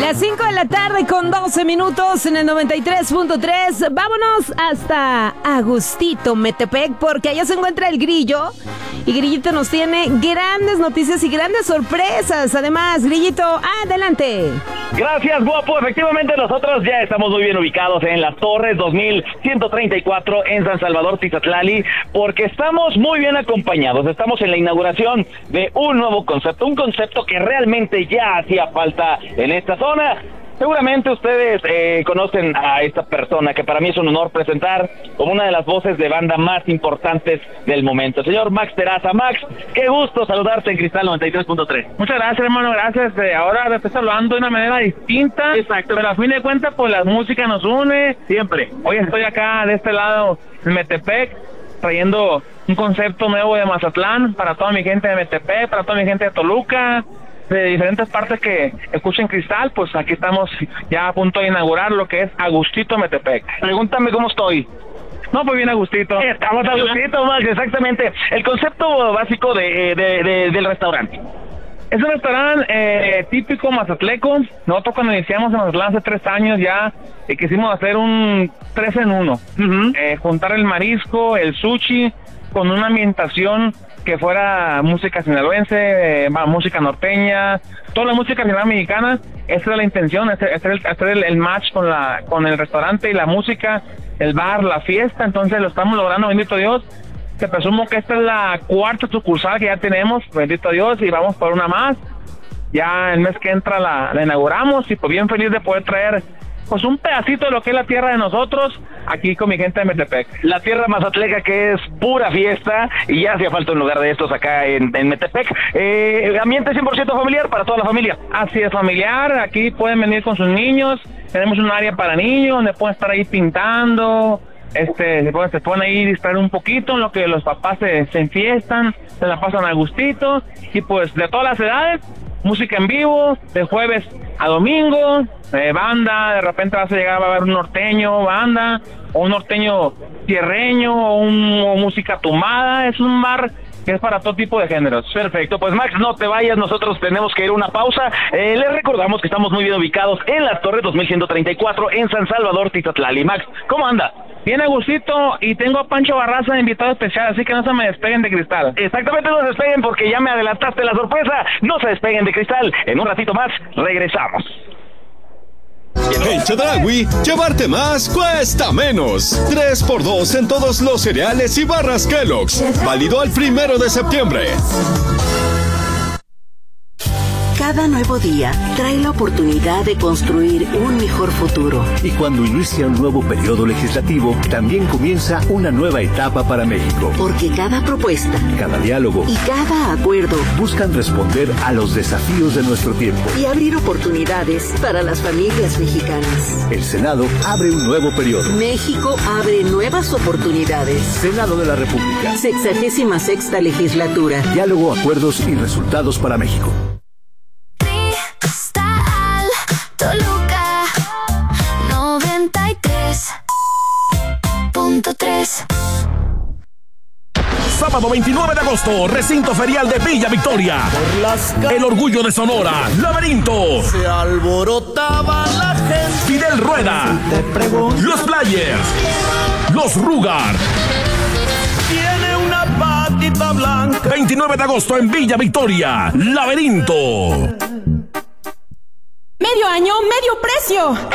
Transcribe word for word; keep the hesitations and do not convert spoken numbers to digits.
Las cinco de la tarde con doce minutos en el noventa y tres punto tres. Vámonos hasta Agustito, Metepec, porque allá se encuentra el Grillo. Y Grillito nos tiene grandes noticias y grandes sorpresas. Además, Grillito, adelante. Gracias, guapo. Efectivamente, nosotros ya estamos muy bien ubicados en las Torres dos mil ciento treinta y cuatro en San Salvador, Tizatlali, porque estamos muy bien acompañados. Estamos en la inauguración de un nuevo concepto, un concepto que realmente ya hacía falta en esta zona. Seguramente ustedes eh, conocen a esta persona que para mí es un honor presentar como una de las voces de banda más importantes del momento. Señor Max Teraza. Max, qué gusto saludarte en Cristal noventa y tres punto tres. Muchas gracias, hermano, gracias. Eh, ahora estás hablando de una manera distinta. Exacto. Pero a fin de cuentas, pues la música nos une. Siempre. Hoy estoy acá de este lado, en Metepec, trayendo un concepto nuevo de Mazatlán para toda mi gente de Metepec, para toda mi gente de Toluca, de diferentes partes que escuchen Cristal. Pues aquí estamos ya a punto de inaugurar lo que es Agustito Metepec. Pregúntame cómo estoy. No, pues bien Agustito. Estamos a Agustito, Max, exactamente. El concepto básico de, de, de del restaurante. Es un restaurante eh, típico mazatleco. Nosotros cuando iniciamos en Mazatlán hace tres años ya eh, quisimos hacer un tres en uno. Uh-huh. Eh, juntar el marisco, el sushi, con una ambientación que fuera música sinaloense, eh, música norteña, toda la música regional mexicana. Esa era la intención, hacer, hacer, el, hacer el, el match con la con el restaurante y la música, el bar, la fiesta. Entonces lo estamos logrando, bendito Dios. Te presumo que esta es la cuarta sucursal que ya tenemos, bendito Dios, y vamos por una más. Ya el mes que entra la, la inauguramos y pues bien feliz de poder traer pues un pedacito de lo que es la tierra de nosotros aquí con mi gente de Metepec. La tierra mazatleca, que es pura fiesta, y ya hacía falta un lugar de estos acá en, en Metepec. Eh, ambiente cien por ciento familiar para toda la familia. Así es, familiar. Aquí pueden venir con sus niños. Tenemos un área para niños donde pueden estar ahí pintando. Este, se pueden, se pueden ahí distraer un poquito en lo que los papás se, se enfiestan, se la pasan a gustito. Y pues de todas las edades, música en vivo, de jueves a domingo, eh, banda, de repente vas a llegar, va a haber un norteño, banda, o un norteño tierreño, o, un, o música tumbada. Es un bar que es para todo tipo de géneros. Perfecto, pues Max, no te vayas, nosotros tenemos que ir a una pausa. Eh, les recordamos que estamos muy bien ubicados en las Torres dos mil ciento treinta y cuatro en San Salvador, Tizatlali. Max, ¿cómo anda? Bien Agustito, y tengo a Pancho Barraza de invitado especial, así que no se me despeguen de Cristal. Exactamente, no se despeguen porque ya me adelantaste la sorpresa. No se despeguen de Cristal. En un ratito más, regresamos. En Chedraui, llevarte más cuesta menos. tres por dos en todos los cereales y barras Kellogg's. Válido al primero de septiembre. Cada nuevo día trae la oportunidad de construir un mejor futuro. Y cuando inicia un nuevo periodo legislativo, también comienza una nueva etapa para México. Porque cada propuesta, cada diálogo y cada acuerdo buscan responder a los desafíos de nuestro tiempo y abrir oportunidades para las familias mexicanas. El Senado abre un nuevo periodo. México abre nuevas oportunidades. Senado de la República. Sexagésima sexta legislatura. Diálogo, acuerdos y resultados para México. Toluca noventa y tres punto tres. Sábado veintinueve de agosto, recinto ferial de Villa Victoria. El orgullo de Sonora, Laberinto. Se alborotaba la gente. Fidel Rueda. Los Players. Los Rugar. Tiene una patita blanca. veintinueve de agosto en Villa Victoria, Laberinto. Medio año, medio precio.